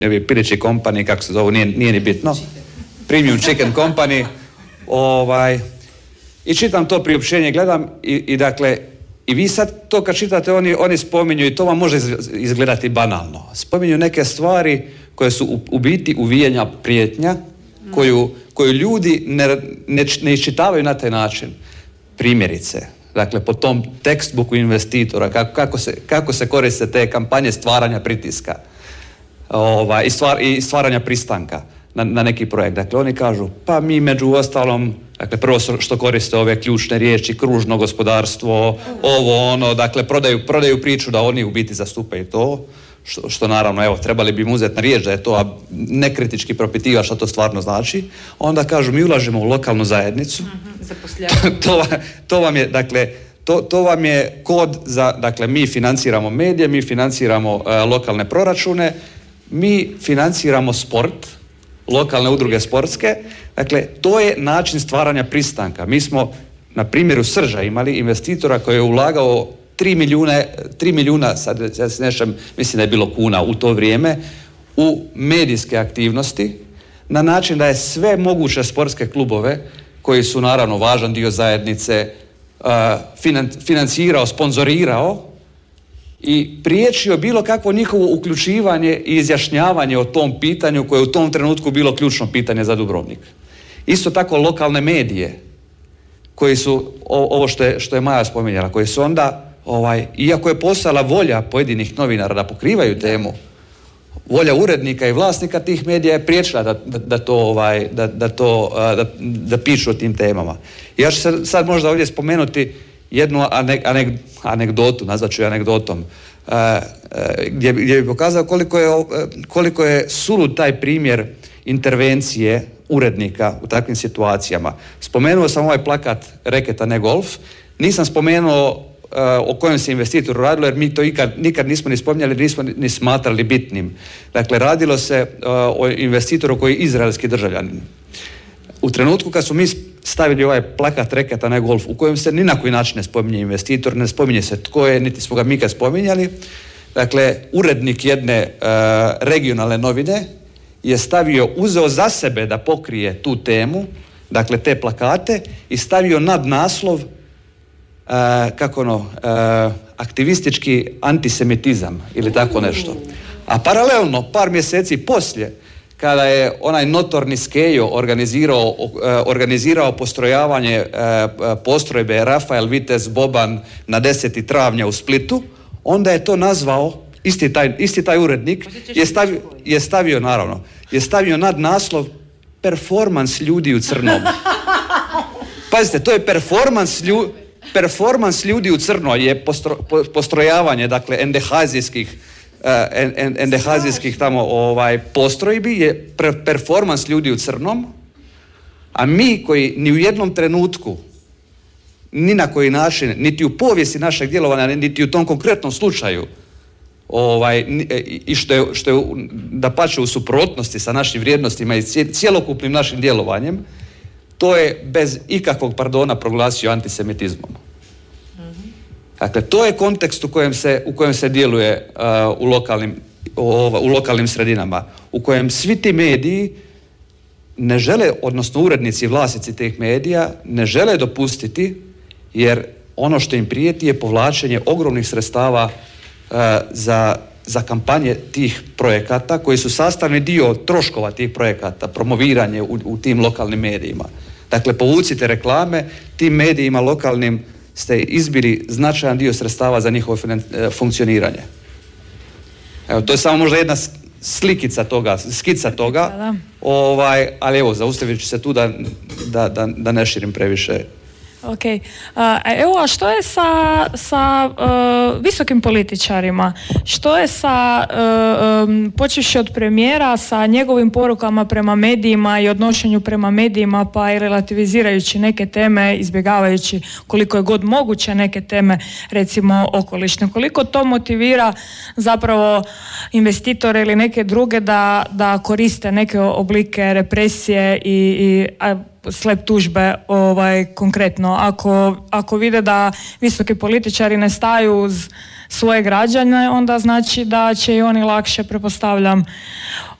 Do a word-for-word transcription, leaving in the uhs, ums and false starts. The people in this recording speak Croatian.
ovi Pilići Company, kako se zovu, nije, nije ni bitno, Premium Chicken Company, ovaj, i čitam to priopćenje, gledam i, i dakle, i vi sad to kad čitate, oni, oni spominju, i to vam može izgledati banalno, spominju neke stvari koje su u, u biti uvijanja prijetnja, koju, koju ljudi ne, ne, ne iščitavaju na taj način. Primjerice, dakle, po tom tekstbooku investitora, kako, kako, se, kako se koriste te kampanje stvaranja pritiska ovaj, i, stvar, i stvaranja pristanka na, na neki projekt. Dakle, oni kažu, pa mi među ostalom, dakle, prvo što koriste ove ključne riječi, kružno gospodarstvo, ovo, ono, dakle, prodaju, prodaju priču da oni u biti zastupaju to, što, što naravno, evo, trebali bi mu uzeti na riječ da je to, a nekritički propitiva što to stvarno znači. Onda kažu, mi ulažemo u lokalnu zajednicu. Uh-huh, to, to vam je, dakle, to, to vam je kod za, dakle, mi financiramo medije, mi financiramo uh, lokalne proračune, mi financiramo sport, lokalne udruge sportske, dakle, to je način stvaranja pristanka. Mi smo na primjeru Srža imali investitora koji je ulagao tri milijuna, tri milijuna, sad ja se nešam, mislim da je bilo kuna u to vrijeme, u medijske aktivnosti, na način da je sve moguće sportske klubove, koji su naravno važan dio zajednice, uh, financirao, sponzorirao i priječio bilo kakvo njihovo uključivanje i izjašnjavanje o tom pitanju koje je u tom trenutku bilo ključno pitanje za Dubrovnik. Isto tako lokalne medije, koji su, ovo što je, što je Maja spominjala, koji su onda, ovaj, iako je postojala volja pojedinih novinara da pokrivaju temu, volja urednika i vlasnika tih medija je priječila da, da, da to, ovaj, da, da, to da, da pišu o tim temama. Ja ću sad, sad možda ovdje spomenuti jednu anek, anek, anegdotu, nazvat ću je anegdotom, uh, uh, gdje, gdje bi pokazao koliko je, uh, koliko je sulud taj primjer intervencije urednika u takvim situacijama. Spomenuo sam ovaj plakat Reketa ne golf, nisam spomenuo uh, o kojem se investitoru radilo, jer mi to ikad, nikad nismo ni spominjali, nismo ni smatrali bitnim. Dakle, radilo se uh, o investitoru koji je izraelski državljanin. U trenutku kad smo mi stavili ovaj plakat Reketa ne golf, u kojem se ni na koji način ne spominje investitor, ne spominje se tko je, niti smo ga mi kad spominjali, dakle, urednik jedne uh, regionalne novine je stavio, uzeo za sebe da pokrije tu temu, dakle te plakate, i stavio nad naslov uh, kako ono, uh, aktivistički antisemitizam ili tako nešto. A paralelno, par mjeseci poslije, kada je onaj notorni Skejo organizirao, uh, organizirao postrojavanje uh, postrojbe Rafael Vitez Boban na deseti travnja u Splitu, onda je to nazvao, isti taj, isti taj urednik je stavio, je stavio, naravno, je stavio nad naslov performans ljudi u crnom. Pazite, to je performans ljudi, performans ljudi u crno je postro, po, postrojavanje, dakle, endehazijskih uh, en, en, endehazijskih tamo ovaj, postrojbi je pre, performans ljudi u crnom, a mi koji ni u jednom trenutku, ni na koji način, niti u povijesti našeg djelovanja, niti u tom konkretnom slučaju, ovaj, i što je, što je dapače u suprotnosti sa našim vrijednostima i cjelokupnim našim djelovanjem, to je bez ikakvog pardona proglasio antisemitizmom. Mm-hmm. Dakle, to je kontekst u kojem se, u kojem se djeluje uh, u, lokalnim, uh, u lokalnim sredinama, u kojem svi ti mediji ne žele, odnosno urednici i vlasnici tih medija, ne žele dopustiti, jer ono što im prijeti je povlačenje ogromnih sredstava uh, za, za kampanje tih projekata, koji su sastavni dio troškova tih projekata, promoviranje u, u tim lokalnim medijima. Dakle, povucite reklame, tim medijima lokalnim ste izbili značajan dio sredstava za njihovo funkcioniranje. Evo, to je samo možda jedna slikica toga, skica toga, ovaj, ali evo, zaustavit ću se tu da, da, da, da ne širim previše. Ok. Uh, evo, a što je sa, sa uh, visokim političarima? Što je sa, uh, um, počevši od premijera, sa njegovim porukama prema medijima i odnošenju prema medijima, pa i relativizirajući neke teme, izbjegavajući koliko je god moguće neke teme, recimo okolišne? Koliko to motivira zapravo investitore ili neke druge da, da koriste neke oblike represije i, i a, slep tužbe, ovaj, konkretno, ako, ako vide da visoki političari ne staju uz svoje građane, onda znači da će i oni lakše, pretpostavljam,